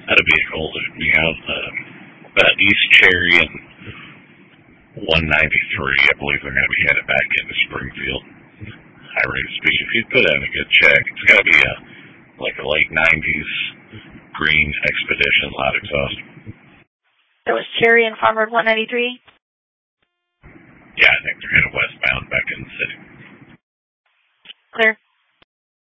Had a vehicle that we have East Cherry and 193. I believe they're going to be headed back into Springfield. High rate of speed. If you put in a good check, it's got to be a late 90s green Expedition, loud exhaust. There was Cherry and Farmwood 193? Yeah, I think they're headed westbound back in the city. Clear.